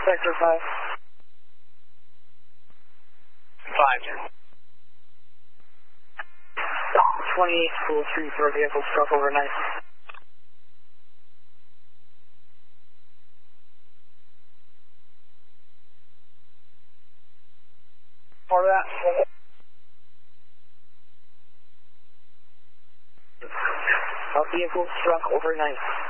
Sector 5. 5. 28 School Street for a vehicle struck overnight. For that. A vehicle struck overnight.